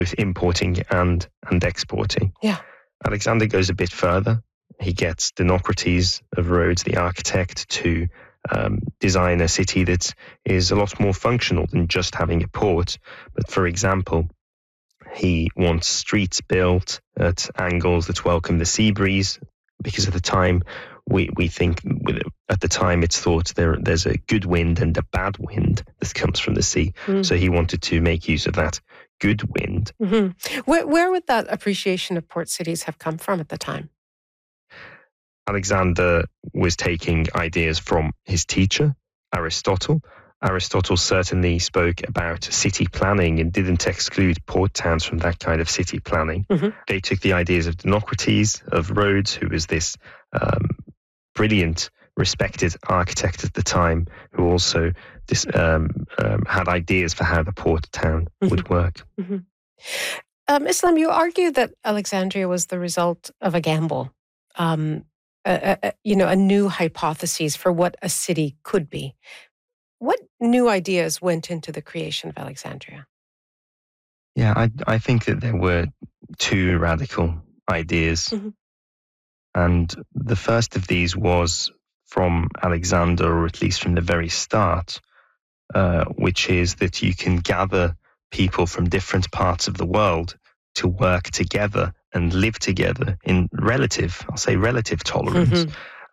both importing and exporting. Yeah. Alexander goes a bit further. He gets Dinocrates of Rhodes, the architect, to design a city that is a lot more functional than just having a port. But for example, he wants streets built at angles that welcome the sea breeze, because at the time we think at the time it's thought there's a good wind and a bad wind that comes from the sea. So he wanted to make use of that good wind. Where would that appreciation of port cities have come from at the time? Alexander was taking ideas from his teacher, Aristotle. Aristotle certainly spoke about city planning and didn't exclude port towns from that kind of city planning. They took the ideas of Dinocrates of Rhodes, who was this brilliant, respected architect at the time, who also had ideas for how the port town would work. Islam, you argue that Alexandria was the result of a gamble, a new hypothesis for what a city could be. What new ideas went into the creation of Alexandria? Yeah, I think that there were two radical ideas. And the first of these was from Alexander, or at least from the very start, which is that you can gather people from different parts of the world to work together and live together in relative tolerance.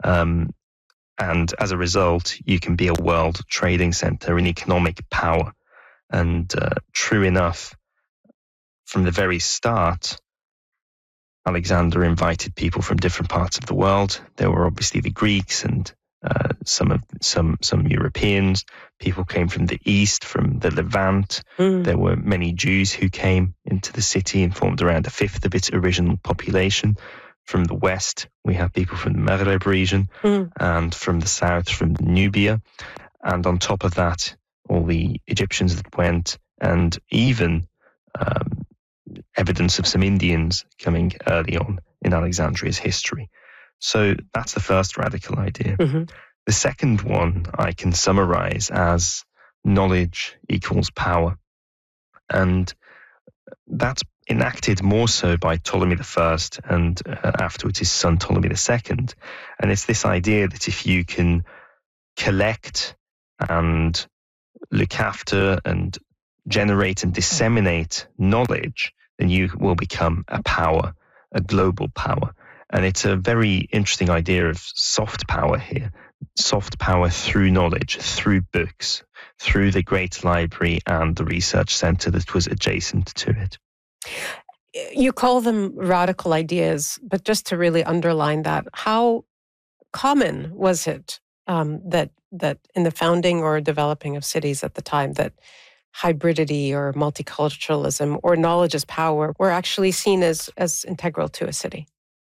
And as a result, you can be a world trading center, an economic power. And true enough, from the very start, Alexander invited people from different parts of the world. There were obviously the Greeks and some Europeans. People came from the east, from the Levant. There were many Jews who came into the city and formed around a fifth of its original population. From the west, we have people from the Maghreb region, and from the south, from Nubia. And on top of that, all the Egyptians that went, and even evidence of some Indians coming early on in Alexandria's history. So that's the first radical idea. The second one I can summarize as knowledge equals power. And that's enacted more so by Ptolemy I and afterwards his son Ptolemy II. And it's this idea that if you can collect and look after and generate and disseminate knowledge, then you will become a power, a global power. And it's a very interesting idea of soft power here. Soft power through knowledge, through books, through the Great Library and the research center that was adjacent to it. You call them radical ideas, but just to really underline that, how common was it that in the founding or developing of cities at the time that hybridity or multiculturalism or knowledge as power were actually seen as integral to a city?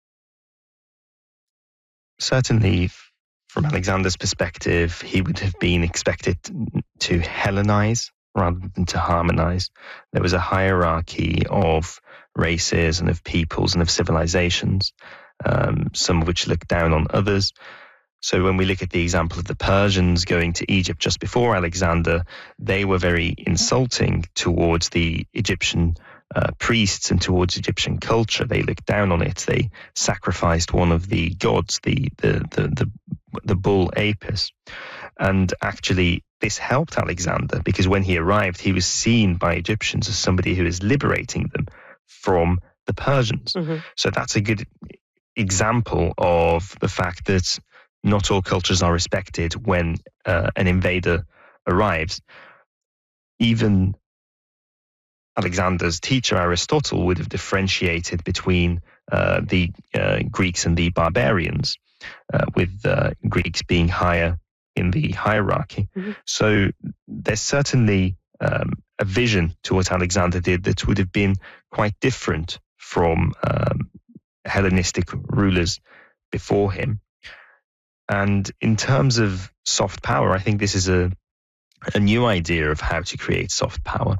Certainly, from Alexander's perspective, he would have been expected to Hellenize rather than to harmonize. There was a hierarchy of races and of peoples and of civilizations, some of which looked down on others. So when we look at the example of the Persians going to Egypt just before Alexander, they were very insulting towards the Egyptian priests and towards Egyptian culture. They looked down on it. They sacrificed one of the gods, the bull Apis. And actually, this helped Alexander because when he arrived, he was seen by Egyptians as somebody who is liberating them from the Persians. So that's a good example of the fact that not all cultures are respected when an invader arrives. Even Alexander's teacher, Aristotle, would have differentiated between the Greeks and the barbarians, with Greeks being higher in the hierarchy. So there's certainly a vision to what Alexander did that would have been quite different from Hellenistic rulers before him. And in terms of soft power, I think this is a new idea of how to create soft power.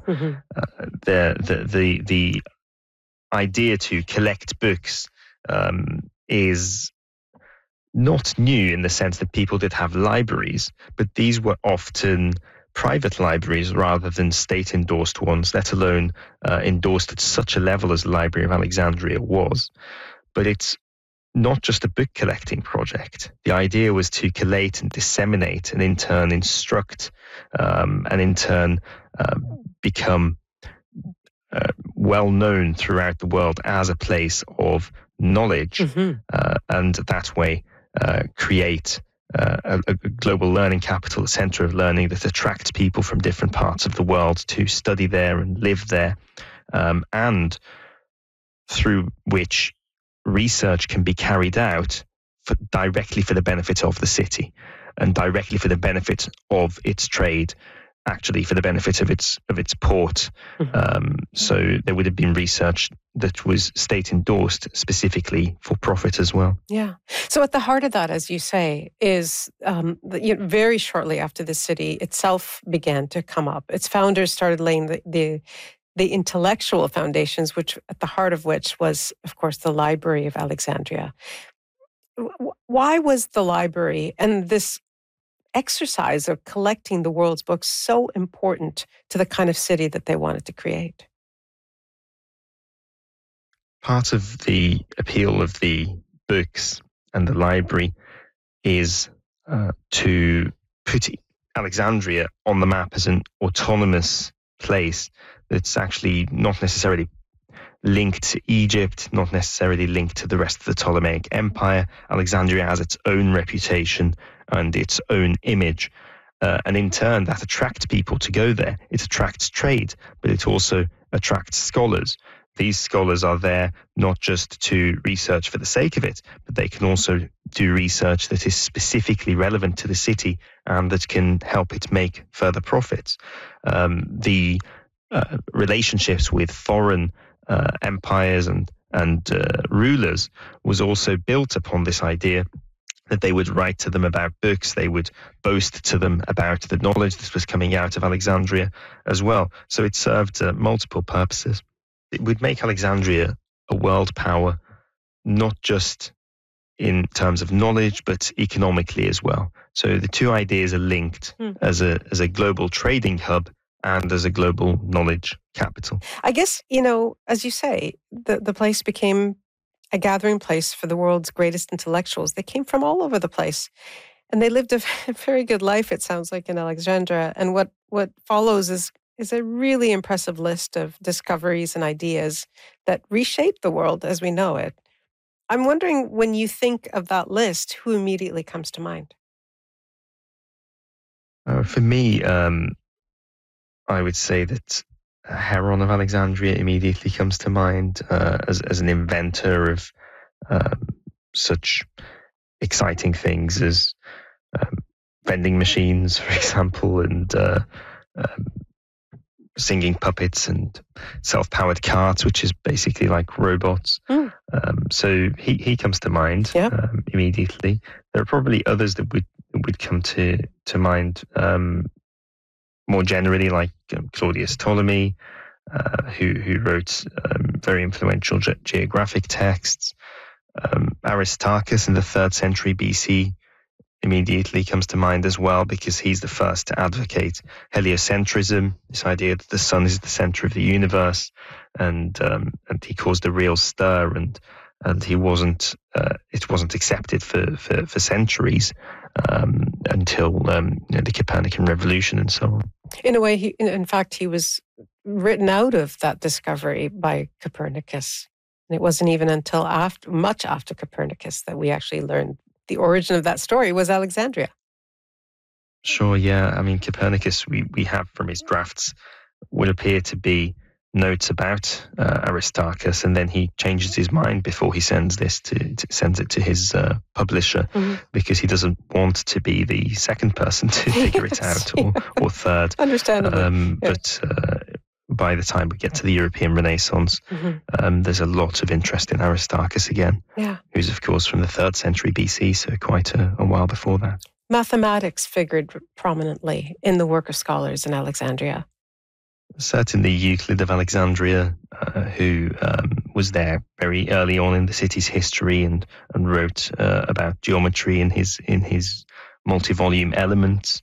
The idea to collect books is not new in the sense that people did have libraries, but these were often private libraries rather than state-endorsed ones, let alone endorsed at such a level as the Library of Alexandria was. But it's not just a book collecting project. The idea was to collate and disseminate and in turn instruct and in turn become well known throughout the world as a place of knowledge, and that way create a global learning capital, a center of learning that attracts people from different parts of the world to study there and live there, and through which research can be carried out directly for the benefit of the city and directly for the benefit of its trade, actually for the benefit of its port. So there would have been research that was state endorsed specifically for profit as well. Yeah. So at the heart of that, as you say, is very shortly after the city itself began to come up, its founders started laying the intellectual foundations, which at the heart of which was, of course, the Library of Alexandria. Why was the library and this exercise of collecting the world's books so important to the kind of city that they wanted to create? Part of the appeal of the books and the library is to put Alexandria on the map as an autonomous place that's actually not necessarily linked to Egypt, not necessarily linked to the rest of the Ptolemaic Empire. Alexandria has its own reputation and its own image. And in turn, that attracts people to go there. It attracts trade, but it also attracts scholars. These scholars are there not just to research for the sake of it, but they can also do research that is specifically relevant to the city and that can help it make further profits. The relationships with foreign empires and rulers was also built upon this idea that they would write to them about books, they would boast to them about the knowledge that was coming out of Alexandria as well. So it served multiple purposes. It would make Alexandria a world power, not just in terms of knowledge, but economically as well. So the two ideas are linked as a global trading hub and as a global knowledge capital. I guess, as you say, the place became a gathering place for the world's greatest intellectuals. They came from all over the place. And they lived a very good life, it sounds like, in Alexandria. And what follows is a really impressive list of discoveries and ideas that reshaped the world as we know it. I'm wondering, when you think of that list, who immediately comes to mind? For me, I would say that Heron of Alexandria immediately comes to mind as an inventor of such exciting things as vending machines, for example, and singing puppets and self-powered carts, which is basically like robots. So he comes to mind immediately. There are probably others that would come to mind more generally, like Claudius Ptolemy, who wrote very influential geographic texts. Aristarchus in the 3rd century BC immediately comes to mind as well, because he's the first to advocate heliocentrism, this idea that the sun is the center of the universe, and he caused a real stir, and he wasn't it wasn't accepted for centuries until the Copernican revolution and so on. In a way, in fact, he was written out of that discovery by Copernicus. And it wasn't even until much after Copernicus that we actually learned the origin of that story was Alexandria. Sure, yeah. I mean, Copernicus, we have from his drafts, would appear to be notes about Aristarchus, and then he changes his mind before he sends sends it to his publisher, because he doesn't want to be the second person to figure it out or third. Understandably. But by the time we get to the European Renaissance, there's a lot of interest in Aristarchus again, who's of course from the 3rd century BC, so quite a while before that. Mathematics figured prominently in the work of scholars in Alexandria. Certainly Euclid of Alexandria, who was there very early on in the city's history and wrote about geometry in his multi-volume Elements,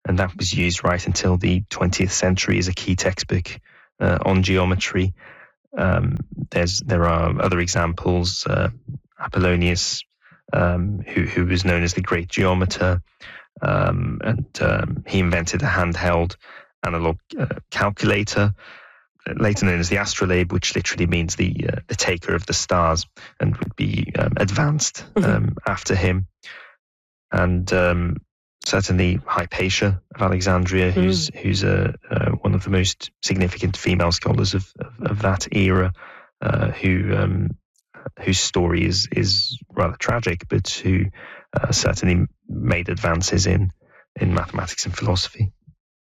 and that was used right until the 20th century as a key textbook on geometry. There are other examples. Apollonius, who was known as the great geometer, and he invented a handheld analog calculator, later known as the astrolabe, which literally means the taker of the stars, and would be advanced after him. And certainly Hypatia of Alexandria, who's one of the most significant female scholars of that era, whose story is rather tragic, but who certainly made advances in mathematics and philosophy.